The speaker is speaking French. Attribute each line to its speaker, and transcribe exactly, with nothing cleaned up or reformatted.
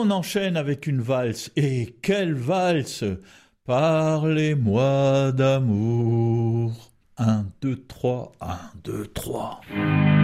Speaker 1: on enchaîne avec une valse. Et quelle valse! Parlez-moi d'amour. Un, deux, trois, un, deux, trois.